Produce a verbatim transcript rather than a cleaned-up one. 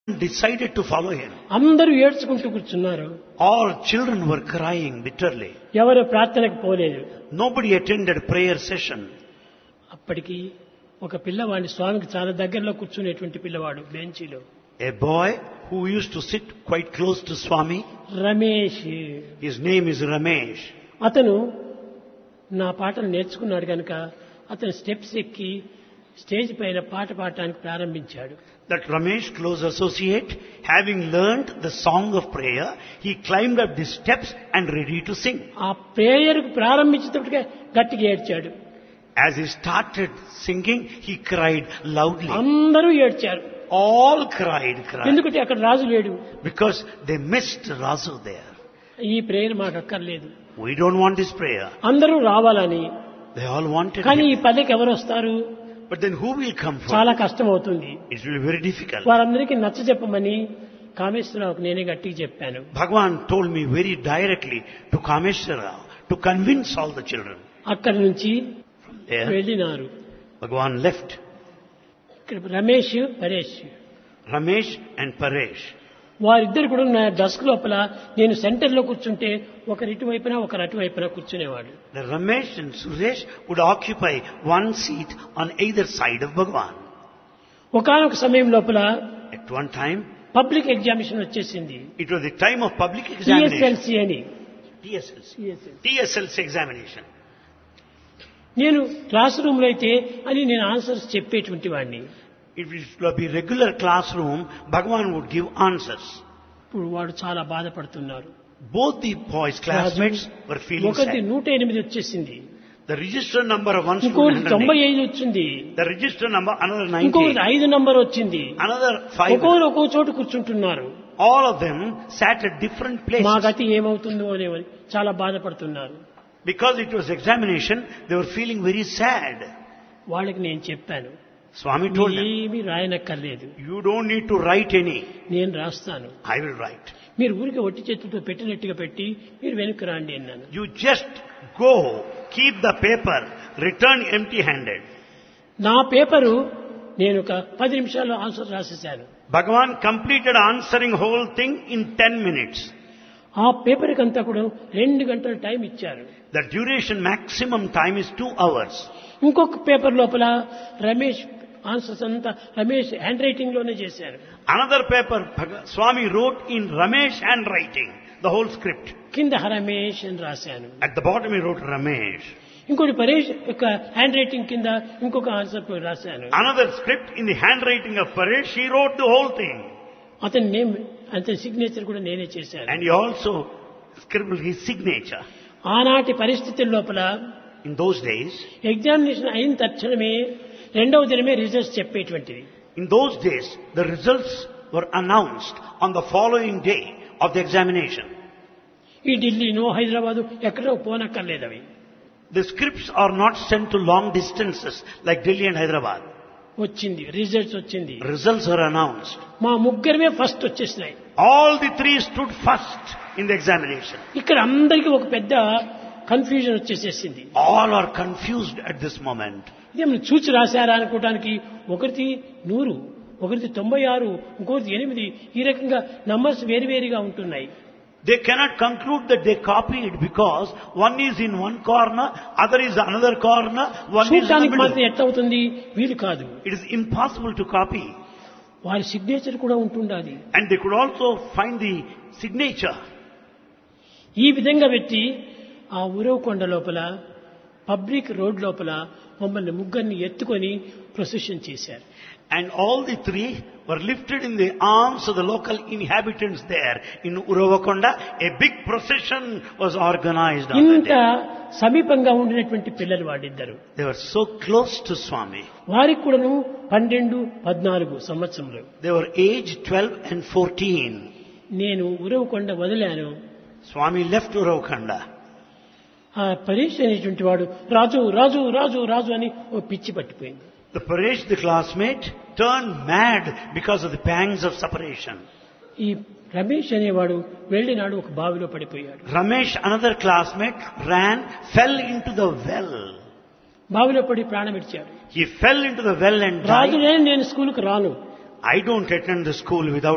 decided to follow him. అందరూ ఏడ్చుకుంటూ కూర్చున్నారు. All children were crying bitterly. ఎవరు ప్రార్థనకు పోలేదు. Nobody attended prayer session. అప్పటికి ఒక పిల్లవాడిని స్వామికి చాలా దగ్గరలో కూర్చునేటువంటి పిల్లవాడు బెంచీలో. A boy who used to sit quite close to Swami. Ramesh. His name is Ramesh. అతను నా పాటలు నేర్చుకున్నాడు కనుక అతను స్టెప్స్ ఎక్కి స్టేజ్ పైన పాట పాడటానికి ప్రారంభించాడు. That Ramesh, close associate, having learnt the song of prayer, he climbed up the steps and ready to sing. ఆ ప్రేయర్ ప్రారంభించేటప్పటికే గట్టిగా ఏడ్చాడు. As he started singing, he cried loudly. అందరూ ఏడ్చారు. All cried, cried. ఎందుకంటే అక్కడ రాజు లేడు. Because they missed Rasu there. ఈ prayer మాకు అక్కర్లేదు. We don't want this prayer. అందరూ రావాలని. They all wanted కానీ it. ఈ పల్లెకి ఎవరు వస్తారు? But then who will come for చాలా it? కష్టం అవుతుంది. It will be very difficult. వారందరికీ నచ్చ చెప్పమని కామేశ్వరరావుకు నేనే గట్టిగా చెప్పాను. Bhagavan told me very directly to Kameshwara to convince all the children. అక్కడి నుంచి There, వెళ్ళినారు. Bhagavan left. ఇక్కడ Ramesh Paresh Ramesh and Paresh. వారిద్దరు కూడా నా డస్క్ లోపల నేను సెంటర్ లో కూర్చుంటే ఒకరి ఇటువైపున ఒకరు అటువైపున కూర్చునేవాడు. The Ramesh and Suresh would occupy one seat on either side of Bhagavan. ఒకానొక సమయం లోపల At one time, public examination వచ్చేసింది. it was the time of public examination. TSLC అని. T S L C. T S L C examination. నేను class room లో అయితే అని నేను ఆన్సర్స్ చెప్పేటువంటి వాడిని. If it would be regular classroom, Bhagavan would give answers. ఇప్పుడు వాడు చాలా బాధపడుతున్నారు. Both the boys, classmates, were feeling ఒకటి sad. నూట ఎనిమిది వచ్చేసింది. The register number of one ఇంకొకటి student, తొంభై one hundred eight. ఐదు వచ్చింది. The register number another ఇంకొకటి ninety. ఐదు నంబర్ వచ్చింది. Another five. ఒక్కొక్కరు ఒక్కో చోటు కూర్చుంటున్నారు. All of them sat at different మా places. గతి ఏమవుతుందో అనేవి చాలా బాధపడుతున్నారు. Because it was examination, they were feeling very sad. వాళ్ళకి నేను చెప్పాను, Swami told them, ఏమీ రాయనక్కర్లేదు, you don't need to write any. నేను రాస్తాను. I will write. మీరు ఊరికి ఒట్టి చేతులతో పెట్టినట్టుగా పెట్టి మీరు వెనక్కి రాండి అన్నాను. You just go, keep the paper, return empty-handed. నా పేపరు నేను ఒక పది నిమిషాల్లో answer రాసేశాను. Bhagavan completed answering whole thing in ten minutes. ఆ పేపర్ కంతా కూడా రెండు గంటల టైం ఇచ్చారు. The duration maximum time is two hours. ఇంకొక పేపర్ లోపల రమేష్ ఆన్సర్స్ అంతా రమేష్ హ్యాండ్ రైటింగ్ లోనే చేశారు. Another paper, Bhag- Swami wrote in Ramesh handwriting, the whole script. కింద రమేష్ అని రాశాను. At the bottom he wrote Ramesh. ఇంకోటి పరేష్ యొక్క హ్యాండ్ రైటింగ్ కింద ఇంకొక ఆన్సర్ రాశాను. Another script in the handwriting of Paresh, he wrote the whole thing. అతని name అతని సిగ్నేచర్ కూడా నేనే చేశాను. And he also scribbled his signature. ఆనాటి పరిస్థితుల లోపల In those days, ఎగ్జామినేషన్ అయిన తక్షణమే రెండవ దినమే results చెప్పేటువంటిది. in those days, the results were announced on the following day of the examination. ఈ ఢిల్లీనో హైదరాబాదు ఎక్కడో పోనక్కర్లేదు అవి. The scripts are not sent to long distances like Delhi and Hyderabad. వచ్చింది results వచ్చింది. Results are announced. మా ముగ్గురమే first వచ్చేసినాయి. All the three stood first in the examination. ఇక్కడ అందరికీ ఒక పెద్ద confusion వచ్చేసేసింది. All are confused at this moment. ఇదేమన్నా చూచి రాశారా అనుకోవడానికి ఒకరిది నూరు, ఒకరిది తొంభై ఆరు, ఇంకొకరిది ఎనిమిది, ఈ రకంగా నంబర్స్ వేరువేరుగా ఉంటున్నాయి. They cannot conclude that they copied because one is in one corner, other is another corner, one is in the చూడటానికి మాత్రం middle. ఎట్లా అవుతుంది, వీలు కాదు. It is impossible to copy. వారి సిగ్నేచర్ కూడా ఉంటుండాలి. And they could also find the signature. ఈ విధంగా పెట్టి ఆ ఉరవకొండ లోపల పబ్లిక్ రోడ్ లోపల మమ్మల్ని ముగ్గురిని ఎత్తుకొని ప్రొసెషన్ చేశారు. And all the three were lifted in the arms of the local inhabitants there in Uravakonda. A big procession was organized on that ఇంత day. సమీపంగా ఉండినటువంటి పిల్లలు వాడిద్దరు. They were so close to Swami. వారికి కూడాను పన్నెండు పద్నాలుగు సంవత్సరంలో. They were aged twelve and fourteen. నేను ఉరవకొండ వదిలాను. Swami left Uravakonda. ఆ పరీక్ష అనేటువంటి వాడు రాజు రాజు రాజు రాజు అని ఓ పిచ్చి పట్టిపోయింది. The Paresh, the classmate, turned mad because of the pangs of separation. ఈ రమేష్ అనేవాడు వెళ్ళినాడు, ఒక బావిలో పడిపోయాడు. Ramesh, another classmate, ran, fell into the well. బావిలో పడి ప్రాణం ఇచ్చాడు. He fell into the well and died. రాజునే నేను స్కూల్కి రాను. I don't attend the school without